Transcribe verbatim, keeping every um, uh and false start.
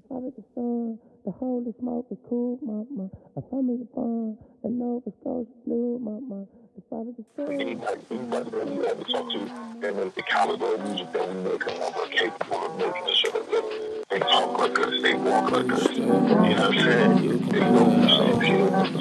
Follow the sun, the holy smoke is cool, mama. I found me a bun, and Nova Scotia blue, mama. The follow the sun, Anybody, the anybody holy that you smoke ever is talk cool, to mama. that knows the caliber of music that we make and that we're capable of making the show that they talk like us, they walk like us. You know what I'm saying? They go through the same shit.